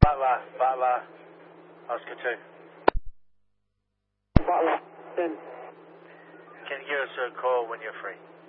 Butler, Oscar 2. Butler, 10. Can you give us a call when you're free?